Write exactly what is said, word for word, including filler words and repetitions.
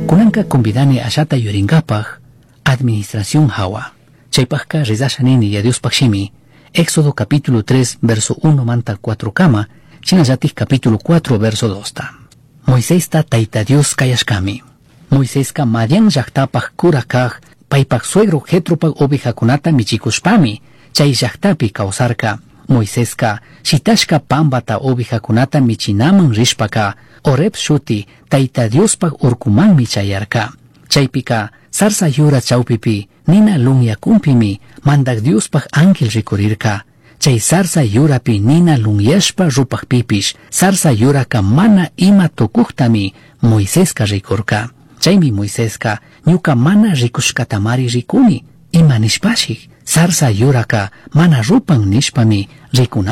Kunanka convidani ashata yurinkapaj administración hawa. Chaypajka rizashanini ya Dios pakshimi. Éxodo capítulo tres verso uno manta cuatro kama. Chinayatik capítulo cuatro verso dos ta. Moisés ta taita Dios kayashkami. Moisés ka Madian llaktapaj kurakaj paypaj suegro Jetropaj ovejakunata michikushpami. Chay llaktapi kawsarka. Moisés ka shitashka pambata ovejakunata michinaman rishpaka. Oreb shuti taita Diospaj urkumanmi chayarka. Chaypika sarsa yura chawpipi nina lunyakumpimi mandak Diospaj ángel rikurirka. Chay sarsa yurapi nina lunyashpa rupajpipish sarsa yuraka mana ima tukuktami Moiséska rikurka. Chaymi Moiséska ñuka mana rikushkatamari rikuni ima nishpashik sarsa yuraka mana rupan nishpami rikuna.